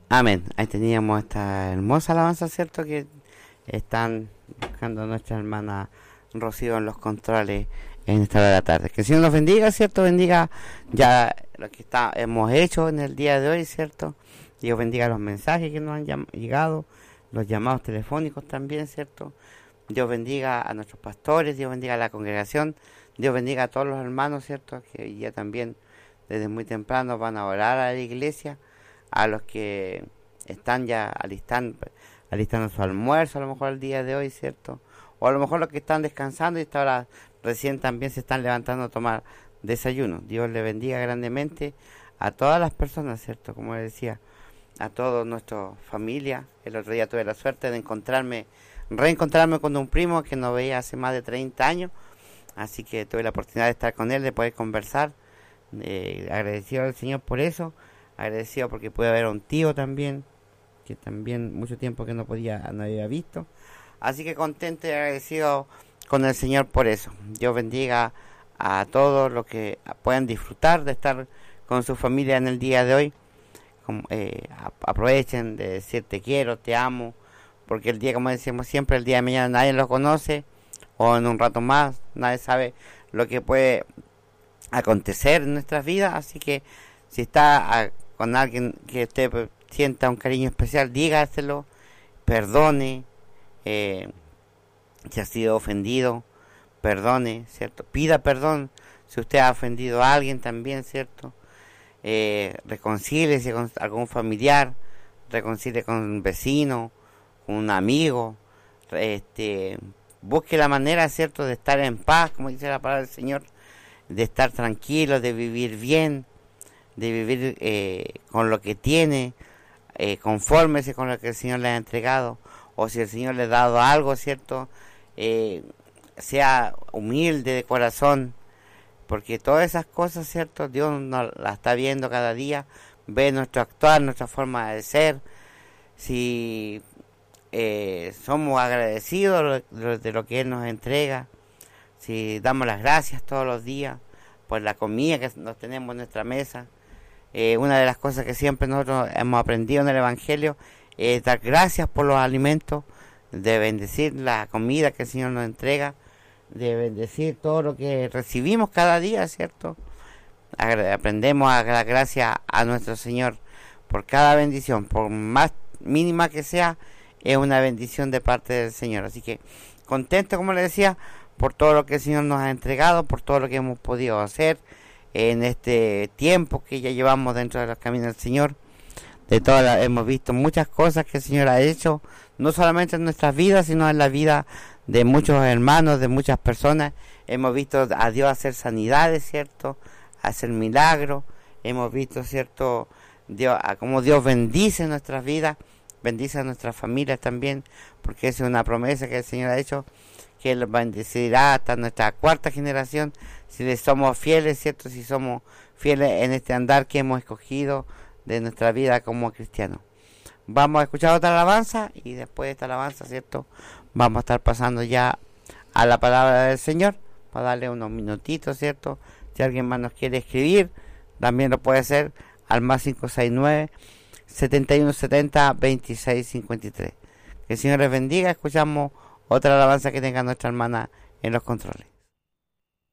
Amén. Ahí teníamos esta hermosa alabanza, ¿cierto? Que están buscando nuestra hermana Rocío en los controles en esta hora de la tarde. Que el Señor nos bendiga, ¿cierto? Bendiga ya lo que hemos hecho en el día de hoy, ¿cierto? Dios bendiga los mensajes que nos han llegado, los llamados telefónicos también, ¿cierto? Dios bendiga a nuestros pastores, Dios bendiga a la congregación, Dios bendiga a todos los hermanos, ¿cierto? Que hoy día también desde muy temprano van a orar a la iglesia, a los que están ya alistando su almuerzo a lo mejor el día de hoy, ¿cierto? O a lo mejor los que están descansando y hasta ahora recién también se están levantando a tomar desayuno. Dios le bendiga grandemente a todas las personas, ¿cierto? Como les decía, a toda nuestra familia. El otro día tuve la suerte de reencontrarme con un primo que no veía hace más de 30 años, así que tuve la oportunidad de estar con él, de poder conversar. Agradecido al Señor por eso, agradecido porque pude ver a un tío también, que también mucho tiempo que no había visto, así que contento y agradecido con el Señor por eso. Dios bendiga a todos los que puedan disfrutar de estar con su familia en el día de hoy. Aprovechen de decir te quiero, te amo, porque el día, como decimos siempre, el día de mañana nadie lo conoce, o en un rato más nadie sabe lo que puede acontecer en nuestras vidas. Así que si está con alguien que usted sienta un cariño especial, dígaselo, perdone, si ha sido ofendido, perdone, ¿cierto? Pida perdón si usted ha ofendido a alguien también, ¿cierto? Reconcíliese con algún familiar, reconcilie con un vecino, con un amigo, busque la manera, ¿cierto?, de estar en paz, como dice la palabra del Señor, de estar tranquilo, de vivir bien, de vivir con lo que tiene, confórmese con lo que el Señor le ha entregado, o si el Señor le ha dado algo, ¿cierto?, sea humilde de corazón, porque todas esas cosas, ¿cierto?, Dios nos las está viendo cada día, ve nuestro actuar, nuestra forma de ser. Si somos agradecidos de lo que Él nos entrega, si damos las gracias todos los días por la comida que nos tenemos en nuestra mesa. Una de las cosas que siempre nosotros hemos aprendido en el Evangelio es dar gracias por los alimentos, de bendecir la comida que el Señor nos entrega, de bendecir todo lo que recibimos cada día, ¿cierto? Aprendemos a dar gracias a nuestro Señor por cada bendición, por más mínima que sea, es una bendición de parte del Señor. Así que contento, como le decía, por todo lo que el Señor nos ha entregado, por todo lo que hemos podido hacer en este tiempo que ya llevamos dentro de los caminos del Señor. Hemos visto muchas cosas que el Señor ha hecho, no solamente en nuestras vidas, sino en la vida de muchos hermanos, de muchas personas. Hemos visto a Dios hacer sanidades, ¿cierto?, hacer milagros. Hemos visto, ¿cierto?, a cómo Dios bendice nuestras vidas, bendice a nuestras familias también, porque esa es una promesa que el Señor ha hecho, que Él bendecirá hasta nuestra cuarta generación, si le somos fieles, ¿cierto?, si somos fieles en este andar que hemos escogido de nuestra vida como cristianos. Vamos a escuchar otra alabanza y después de esta alabanza, ¿cierto?, vamos a estar pasando ya a la palabra del Señor para darle unos minutitos, ¿cierto? Si alguien más nos quiere escribir, también lo puede hacer al más 569 7170 2653. Que el Señor les bendiga. Escuchamos otra alabanza que tenga nuestra hermana en los controles.